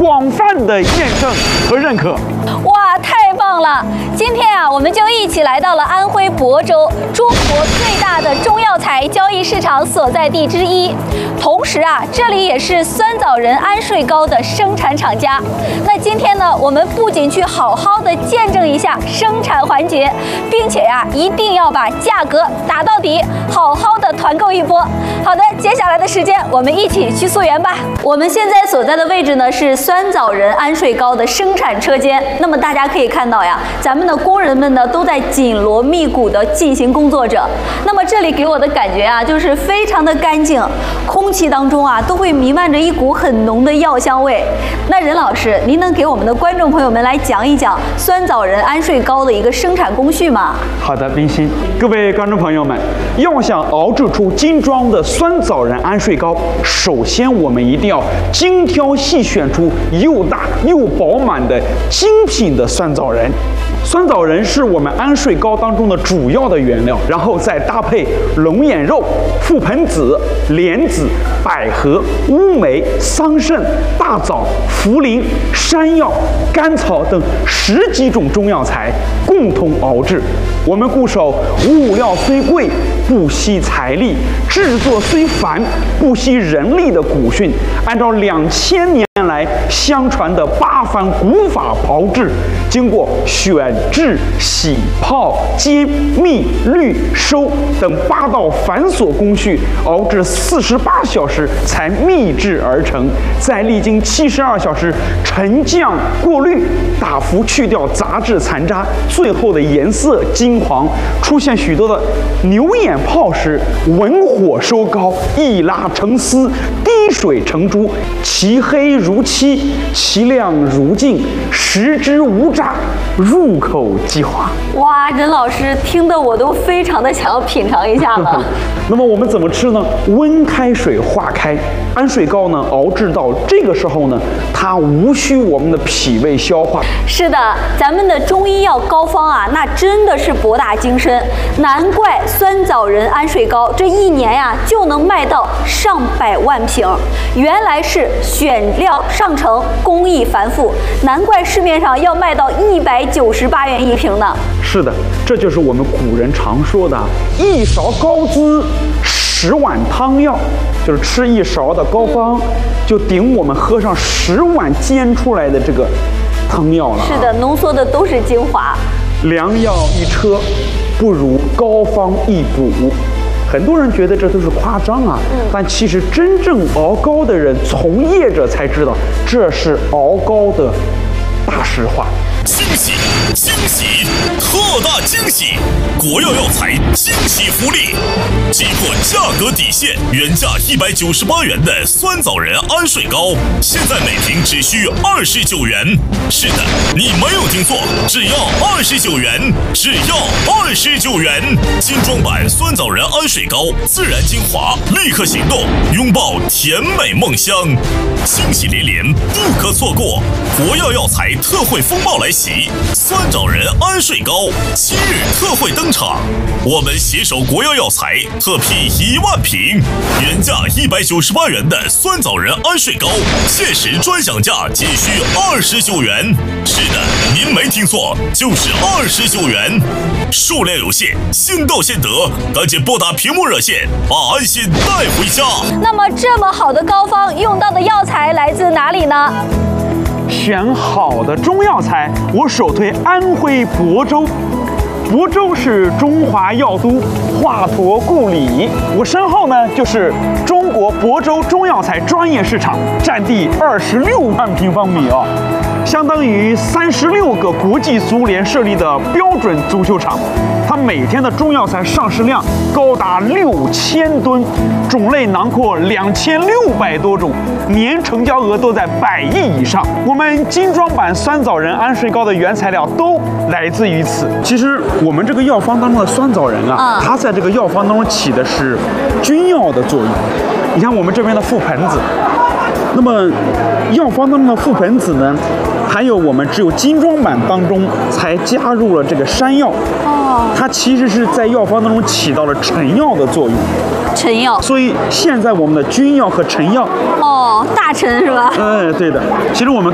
广泛的验证和认可。 哇，太棒了！今天啊，我们就一起来到了安徽亳州，中国最大的中药材交易市场所在地之一。同时啊，这里也是酸枣仁安睡膏的生产厂家。那今天呢，我们不仅去好好的见证一下生产环节，并且呀，一定要把价格打到底，好好的团购一波。好的，接下来的时间我们一起去溯源吧。我们现在所在的位置呢是酸枣仁安睡膏的生产车间。那么大家可以看到呀，咱们的工人们呢都在紧锣密鼓的进行工作着。那么这里给我的感觉啊，就是非常的干净，空气当中啊都会弥漫着一股很浓的药香味。那任老师，您能给我们的观众朋友们来讲一讲酸枣仁安睡膏的一个生产工序吗？ 好的，冰心，各位观众朋友们，要想熬制出精装的酸枣仁安睡膏，首先我们一定要精挑细选出又大又饱满的精品的酸枣仁。酸枣仁是我们安睡膏当中的主要的原料，然后再搭配龙眼肉、覆盆子、莲子、百合、乌梅、桑葚、大枣、茯苓、山药、甘草等10几种中药材共同熬制。我们固守物料虽贵，不惜财力；制作虽繁，不惜人力的古训，按照2000年来相传的8番古法炮制，经过选制、洗、泡、煎、蜜、滤、收等8道繁琐工序，熬制48小时才秘制而成，再历经72小时沉降过滤，大幅去掉杂质残渣，最后的颜色金黄，出现许多的牛眼泡时，文火收膏，一拉成丝，滴水成珠，其黑如漆，其亮如镜，食之无渣，入口即化。 哇，任老师听得我都非常的想要品尝一下了。 那么我们怎么吃呢？温开水化开，安睡膏呢熬制到这个时候呢，它无需我们的脾胃消化。 是的，咱们的中医药膏方啊，那真的是博大精深，难怪酸枣仁安睡膏这1年呀就能卖到上百万瓶。原来是选料上乘，工艺繁复，难怪市面上要卖到198元1瓶呢。 是的，这就是我们古人常说的“一勺膏滋10碗汤药”，就是吃1勺的膏方，就顶我们喝上10碗煎出来的这个汤药了。 是的，浓缩的都是精华。 良药一车，不如膏方一补。很多人觉得这都是夸张啊，但其实真正熬膏的人、从业者才知道，这是熬膏的大实话。 惊喜！惊喜！特大惊喜！国药药材惊喜福利，击破价格底线，原价198元的酸枣仁安睡膏，现在每瓶只需29元。是的，你没有听错，只要29元，只要29元！精装版酸枣仁安睡膏，自然精华，立刻行动，拥抱甜美梦乡，惊喜连连，不可错过！国药药材特惠风暴来袭，酸枣仁安睡膏7日特惠登场，我们携手国药药材特批1万瓶，原价198元的酸枣仁安睡膏，限时专享价仅需29元。是的，您没听错，就是29元，数量有限，先到先得，赶紧拨打屏幕热线，把安心带回家。 那么这么好的膏方用到的药材来自哪里呢？ 选好的中药材，我首推安徽亳州。亳州是中华药都，华佗故里。我身后呢就是中国亳州中药材专业市场，占地26万平方米哦，相当于36个国际足联设立的标准足球场。它每天的中药材上市量高达6000吨，种类囊括2600多种，年成交额都在100亿以上。我们精装版酸枣仁安睡膏的原材料都来自于此。其实我们这个药方当中的酸枣仁啊，它在这个药方当中起的是君药的作用。你看我们这边的覆盆子，那么药方当中的覆盆子呢，还有我们只有精装版当中才加入了这个山药。它其实是在药方当中起到了臣药的作用。 臣药。 所以现在我们的君药和臣药， 大臣是吧？ 对的。其实我们